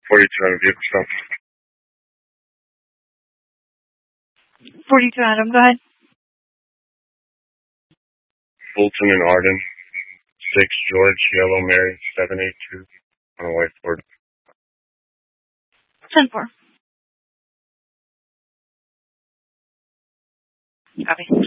42 on a vehicle stop. 42 Adam, go ahead. Fulton and Arden. 6 George, Yellow Mary, 782 on a white Ford. 10-4. Copy.